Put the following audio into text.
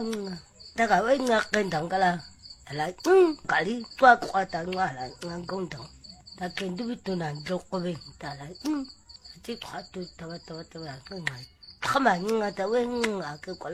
ta cả với ngạc kênh thằng cả là lại cả đi qua ta ngã lại ngang công thằng ta kênh tôi biết tôi làm dọc qua bên ta lại chỉ khóa tôi tao cái ngày không mà nhưng mà tao với ngạc cái